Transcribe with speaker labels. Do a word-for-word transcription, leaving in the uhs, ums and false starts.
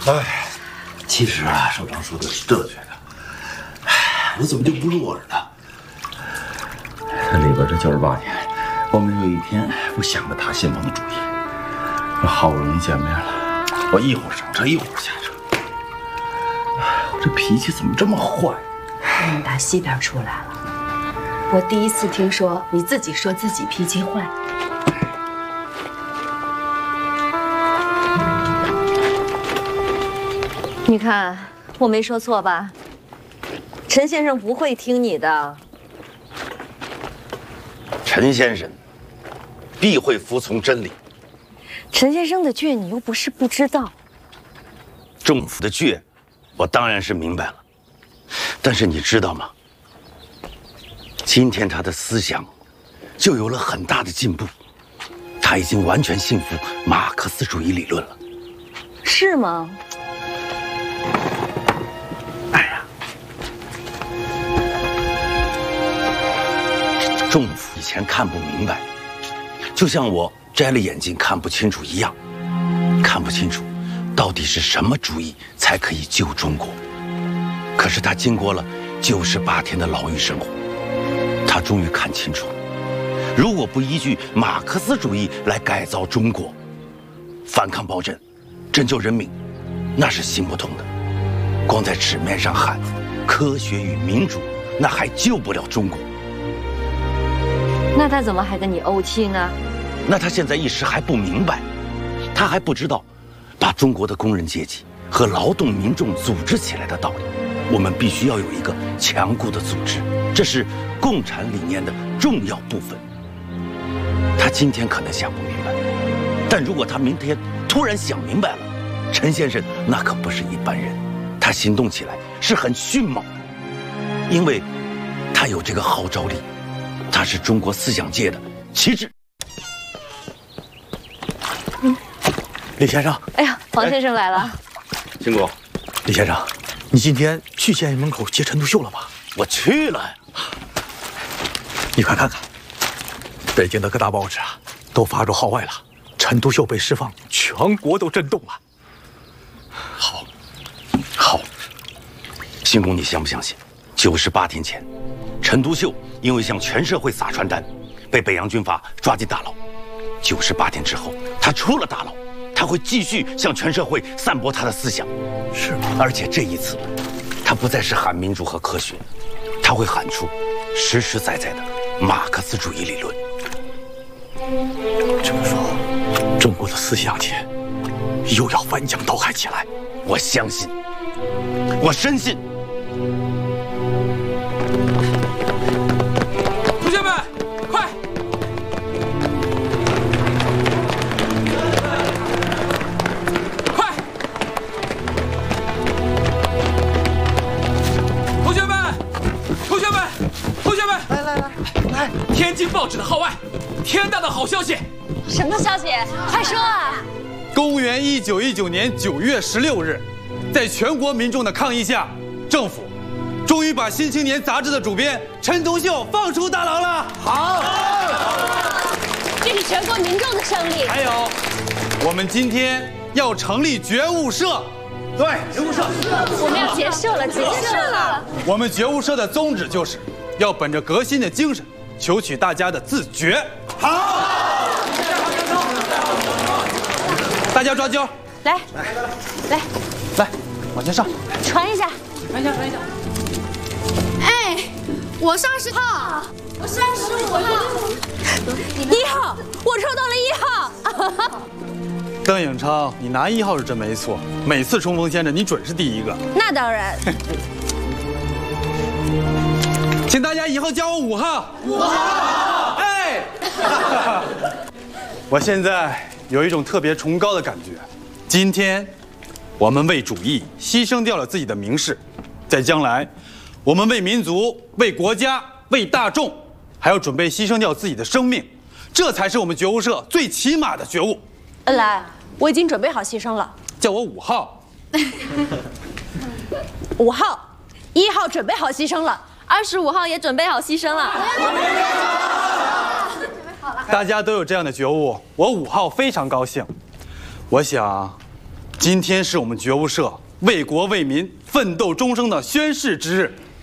Speaker 1: 哎，其实啊，首长说的是正确的。哎，我怎么就不入耳呢？里边这九十八天，我没有一天不想着他新盟的主意。我好不容易见面了，我一会儿上车一会儿下车。哎，我这脾气怎么这么坏？
Speaker 2: 你打西边出来了，我第一次听说你自己说自己脾气坏。你看，我没说错吧？陈先生不会听你的。
Speaker 3: 陈先生必会服从真理。
Speaker 2: 陈先生的倔，你又不是不知道。
Speaker 3: 政府的倔，我当然是明白了。但是你知道吗？今天他的思想就有了很大的进步，他已经完全信服马克思主义理论了。
Speaker 2: 是吗？
Speaker 3: 哎呀，政府以前看不明白，就像我摘了眼镜看不清楚一样，看不清楚到底是什么主义才可以救中国。可是他经过了九十八天的牢狱生活，他终于看清楚了，如果不依据马克思主义来改造中国，反抗暴政，拯救人民，那是行不通的。光在纸面上喊科学与民主，那还救不了中国。
Speaker 2: 那他怎么还跟你怄气呢？
Speaker 3: 那他现在一时还不明白，他还不知道把中国的工人阶级和劳动民众组织起来的道理。我们必须要有一个强固的组织，这是共产理念的重要部分。他今天可能想不明白，但如果他明天突然想明白了，陈先生那可不是一般人，他行动起来是很迅猛的，因为他有这个号召力，他是中国思想界的旗帜。
Speaker 1: 嗯，李先生，
Speaker 2: 哎呀，黄先生来了，
Speaker 3: 辛苦。
Speaker 1: 李先生，你今天去监狱门口接陈独秀了吧？
Speaker 3: 我去了。
Speaker 1: 你快看看，北京的各大报纸啊，都发出号外了，陈独秀被释放，全国都震动了。
Speaker 3: 好，好。新公，你相不相信？九十八天前，陈独秀因为向全社会撒传单，被北洋军阀抓进大牢。九十八天之后，他出了大牢，他会继续向全社会散播他的思想。
Speaker 1: 是吗？
Speaker 3: 而且这一次，他不再是喊民主和科学，他会喊出实实在在的马克思主义理论。
Speaker 1: 这么说，中国的思想界又要翻江倒海起来。
Speaker 3: 我相信，我深信。
Speaker 4: 同学们，快！快！同学们，同学们，同学们，
Speaker 1: 来来来来！
Speaker 4: 天津报纸的号外，天大的好消息！
Speaker 2: 什么消息？快说啊！
Speaker 5: 公元一九一九年九月十六日，在全国民众的抗议下，政府终于把《新青年》杂志的主编陈独秀放出大牢了。好，
Speaker 2: 这是全国民众的胜利。
Speaker 5: 还有，我们今天要成立觉悟社。对，觉悟社，
Speaker 2: 我们要结社了，结社了。
Speaker 5: 我们觉悟社的宗旨就是要本着革新的精神，求取大家的自觉。好，大家抓阄，
Speaker 2: 来，来，
Speaker 5: 来，往前上，
Speaker 2: 传一下，
Speaker 4: 传一下，传一下。
Speaker 6: 哎，我上十号，我上十五号，
Speaker 2: 一号，我抽到了一号。
Speaker 5: 邓颖超，你拿一号是真没错，每次冲锋陷阵你准是第一个。
Speaker 2: 那当然。
Speaker 5: 请大家以后叫我五号。五号。哎。我现在有一种特别崇高的感觉，今天我们为主义牺牲掉了自己的名士，在将来，我们为民族、为国家、为大众，还要准备牺牲掉自己的生命，这才是我们觉悟社最起码的觉悟。
Speaker 2: 恩来，我已经准备好牺牲了。
Speaker 5: 叫我五号。
Speaker 2: 五号，一号准备好牺牲了，二十五号也准备好牺牲了。
Speaker 5: 大家都有这样的觉悟，我五号非常高兴。我想， 今天是我们觉悟社为国为民奋斗终生的宣誓之日。